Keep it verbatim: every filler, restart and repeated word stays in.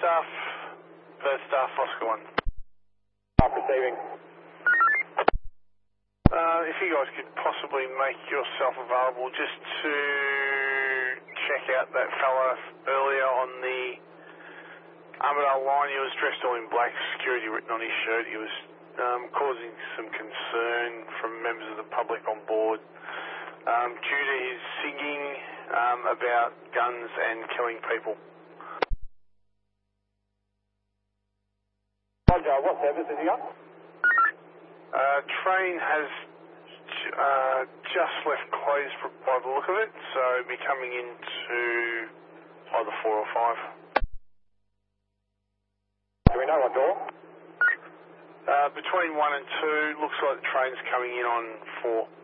staff, Perth staff, Oscar one. Stop receiving. Uh, if you guys could possibly make yourself available just to check out that fella earlier on the Armidale line. He was dressed all in black, security written on his shirt. He was um, causing some concern from members of the public on board um, due to his singing um, about guns and killing people. Roger, what service is he on? Uh, train has uh, just left closed by the look of it, so it'll be coming into either four or five. Do we know what door? Uh, between one and two, looks like the train's coming in on four.